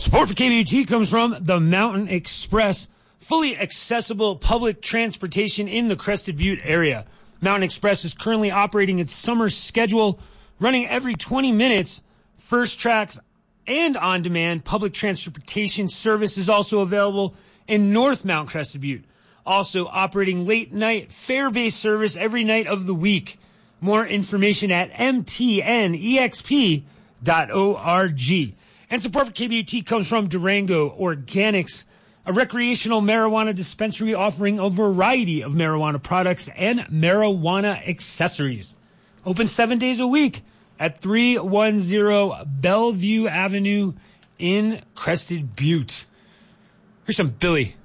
Support for KBUT comes from the Mountain Express, fully accessible public transportation in the Crested Butte area. Mountain Express is currently operating its summer schedule, running every 20 minutes. First tracks and on-demand public transportation service is also available in North Mount Crested Butte. Also operating late-night fare-based service every night of the week. More information at mtnexp.org. And support for KBUT comes from Durango Organics, a recreational marijuana dispensary offering a variety of marijuana products and marijuana accessories. Open 7 days a week at 310 Bellevue Avenue in Crested Butte. Here's some Billy